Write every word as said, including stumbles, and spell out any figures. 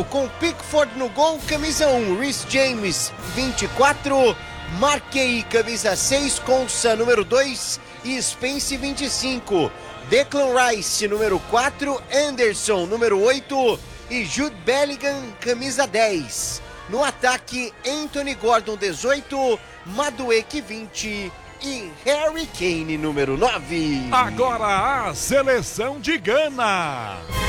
Com Pickford no gol, camisa um, Reece James, vinte e quatro, Marquei, camisa seis, Konsa, número dois e Spence, vinte e cinco, Declan Rice, número quatro, Anderson, número oito e Jude Bellingham, camisa dez. No ataque, Anthony Gordon, dezoito, Madueke, vinte e Harry Kane, número nove. Agora a seleção de Gana.